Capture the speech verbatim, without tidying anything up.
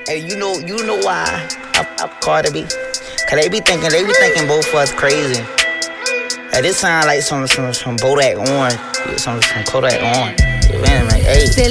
Hey, you know, you know why I, I Cardi B? Cause they be thinking, they be thinking both of us crazy. Hey, this sound like some some some Bodak Orange, some some Kodak Orange. You feel me? Hey.